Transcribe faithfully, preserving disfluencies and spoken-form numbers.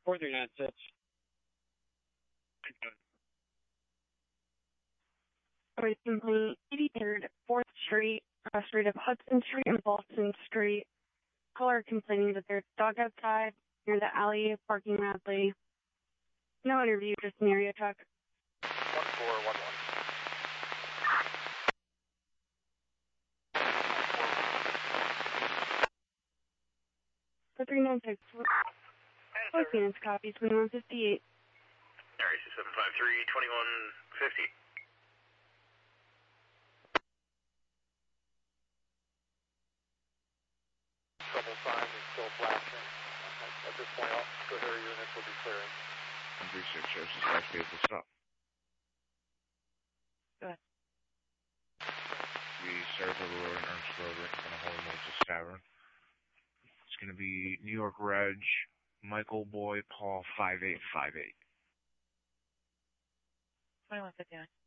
four three nine six. Alright, simply eighty-third, fourth Street, cross street of Hudson Street and Boston Street. Caller complaining that there's a dog outside near the alley barking loudly. No interview, just an area check. one four one one. four three nine six. Close units copy, twenty-one fifty-eight. Area seven five three, twenty-one fifty. Trouble sign is still flashing. At this point, all good area units will be clearing. I'm pretty sure shows suspect vehicle stop. Go ahead. We serve over in Ernst Road, right in front of Holy Moses Tavern. It's going to be New York Reg, Michael Boy, Paul, five eight five eight. twenty-one fifty-nine.